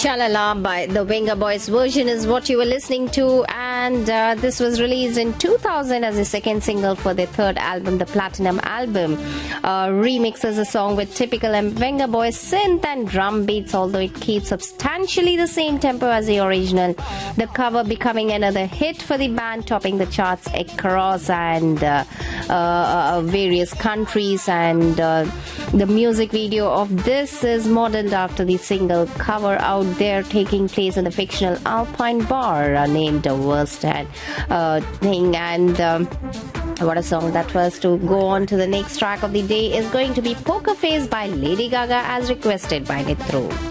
Shalala by the Venga Boys version is what you were listening to, and this was released in 2000 as the second single for their third album, the Platinum Album. Remixes a song with typical Venga Boys synth and drum beats, although it keeps substantially the same tempo as the original. The cover becoming another hit for the band, topping the charts across and various countries, and the music video of this is modeled after the single cover out there, taking place in the fictional Alpine bar named Worsted thing. And what a song that was. To go on to the next track of the day is going to be Poker Face by Lady Gaga, as requested by Nitro.